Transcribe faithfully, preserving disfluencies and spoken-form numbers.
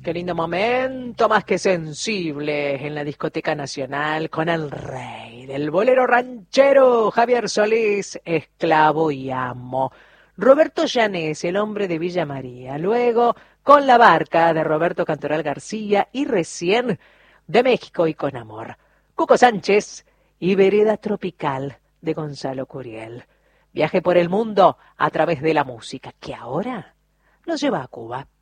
Qué lindo momento, más que sensible, en la discoteca nacional con el rey del bolero ranchero, Javier Solís, esclavo y amo. Roberto Llanés, el hombre de Villa María. Luego, Con la barca, de Roberto Cantoral García. Y recién, de México y con amor, Cuco Sánchez y Vereda Tropical, de Gonzalo Curiel. Viaje por el mundo a través de la música, que ahora nos lleva a Cuba.